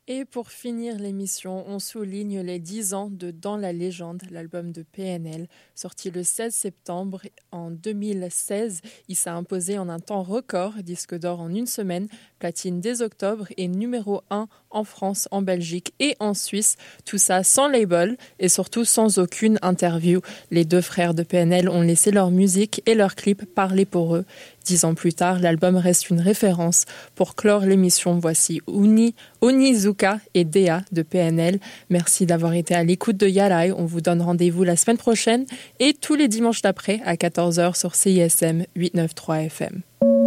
Et pour finir l'émission, on souligne les 10 ans de Dans la légende, l'album de PNL. Sorti le 16 septembre en 2016, il s'est imposé en un temps record, disque d'or en une semaine, platine dès octobre et numéro 1 en France, en Belgique et en Suisse. Tout ça sans label et surtout sans aucune interview. Les deux frères de PNL ont laissé leur musique et leurs clips parler pour eux. 10 ans plus tard, l'album reste une référence. Pour clore l'émission, voici Onizuka et Dea de PNL. Merci d'avoir été à l'écoute de Yalai. On vous donne rendez-vous la semaine prochaine et tous les dimanches d'après à 14h sur CISM 893 FM.